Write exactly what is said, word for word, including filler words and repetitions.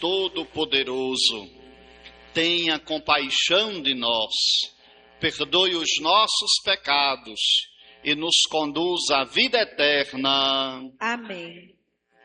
Todo-Poderoso, tenha compaixão de nós, perdoe os nossos pecados e nos conduz à vida eterna. Amém.